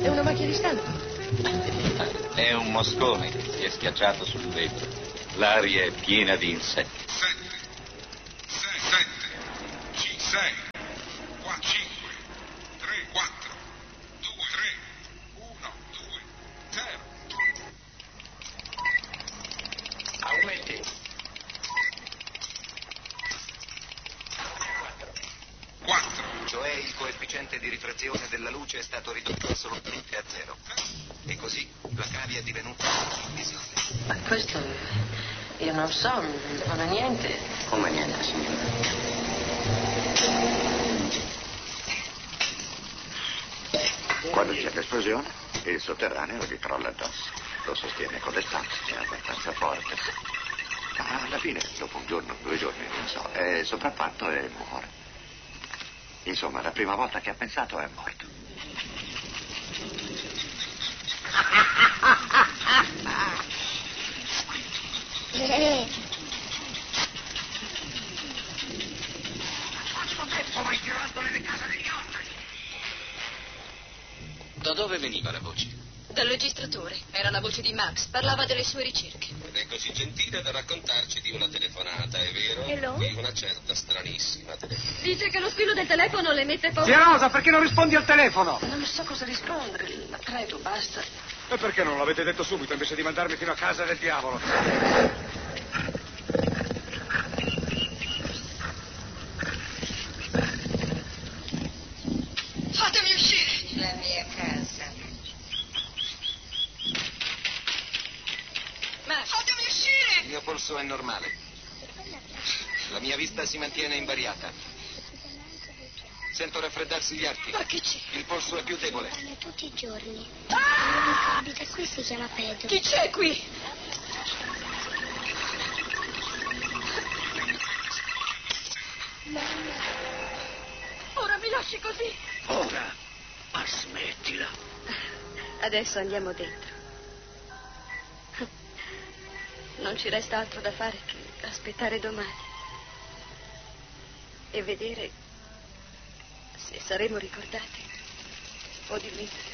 È una macchia di stampa. È un moscone che si è schiacciato sul vetro. L'aria è piena di insetti. 6, 4, 5, 3, 4, 2, 3, 1, 2, 0. Aumenti. 4. Cioè il coefficiente di rifrazione della luce è stato ridotto assolutamente a 0. E così la cavia è divenuta invisibile. Ma questo io non so, non è niente. Come niente, signore? Quando c'è l'esplosione, il sotterraneo gli crolla addosso. Lo sostiene con le stanze, è abbastanza forte. Ma alla fine, dopo un giorno, 2 giorni, non so, è sopraffatto e muore. Insomma, la prima volta che ha pensato è morto. Da dove veniva la voce? Dal registratore. Era la voce di Max. Parlava delle sue ricerche. È così gentile da raccontarci di una telefonata, è vero? Hello? Di una certa stranissima telefonata. Dice che lo squillo del telefono le mette paura. Zia Rosa, perché non rispondi al telefono? Non so cosa rispondere, ma prego, basta. E perché non l'avete detto subito invece di mandarmi fino a casa del diavolo? Fatemi uscire! La mia casa. Max! Fatemi uscire! Il mio polso è normale. La mia vista si mantiene invariata. Sento raffreddarsi gli arti. Ma che c'è? Il polso è più debole. Parla tutti i giorni. L'unico che abita qui si chiama Pedro. Chi c'è qui? Ora mi lasci così. Ora, ma smettila. Adesso andiamo dentro. Non ci resta altro da fare che aspettare domani e vedere se saremo ricordati o dimenticati.